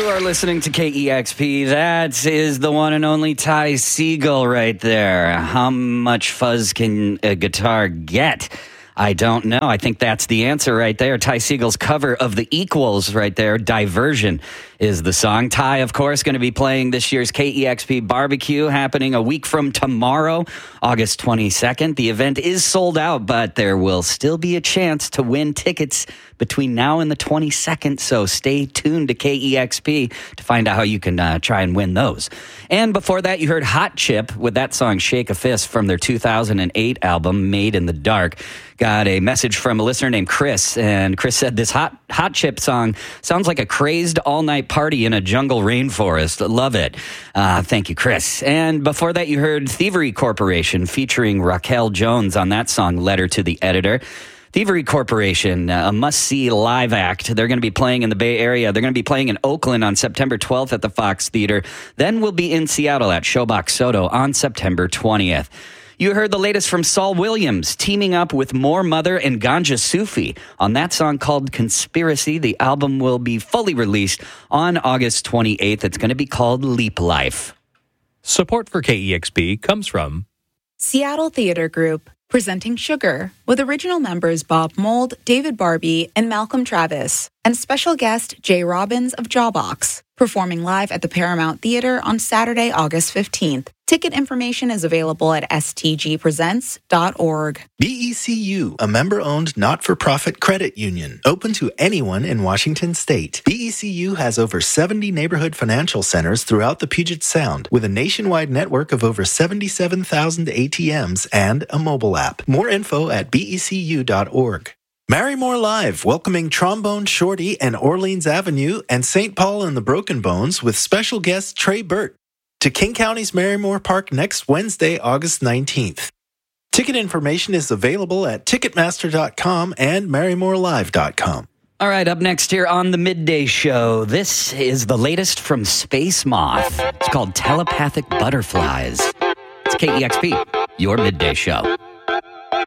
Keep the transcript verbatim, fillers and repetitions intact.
You are listening to K E X P. That is the one and only Ty Segall right there. How much fuzz can a guitar get? I don't know. I think that's the answer right there. Ty Segall's cover of The Equals right there. Diversion is the song. Ty, of course, going to be playing this year's K E X P Barbecue happening a week from tomorrow, August twenty-second. The event is sold out, but there will still be a chance to win tickets between now and the twenty-second, so stay tuned to K E X P to find out how you can uh, try and win those. And before that, you heard Hot Chip with that song Shake a Fist from their two thousand eight album Made in the Dark. Got a message from a listener named Chris, and Chris said this Hot Hot Chip song sounds like a crazed all-night party in a jungle rainforest. Love it. Uh, thank you, Chris. And before that, you heard Thievery Corporation featuring Raquel Jones on that song, Letter to the Editor. Thievery Corporation, a must-see live act. They're going to be playing in the Bay Area. They're going to be playing in Oakland on September twelfth at the Fox Theater. Then we'll be in Seattle at Showbox Soto on September twentieth. You heard the latest from Saul Williams, teaming up with More Mother and Ganja Sufi on that song called Conspiracy. The album will be fully released on August twenty-eighth. It's going to be called Leap Life. Support for K E X P comes from Seattle Theater Group, presenting Sugar, with original members Bob Mould, David Barbie, and Malcolm Travis, and special guest Jay Robbins of Jawbox, performing live at the Paramount Theater on Saturday, August fifteenth. Ticket information is available at s t g presents dot org. B E C U, a member-owned not-for-profit credit union, open to anyone in Washington state. B E C U has over seventy neighborhood financial centers throughout the Puget Sound, with a nationwide network of over seventy-seven thousand A T Ms and a mobile app. More info at b e c u dot org. Marymore Live, welcoming Trombone Shorty and Orleans Avenue and Saint Paul and the Broken Bones with special guest Trey Burt to King County's Marymore Park next Wednesday, August nineteenth. Ticket information is available at ticketmaster dot com and marymore live dot com. All right, up next here on the Midday Show, this is the latest from Space Moth. It's called Telepathic Butterflies. It's K E X P, your Midday Show.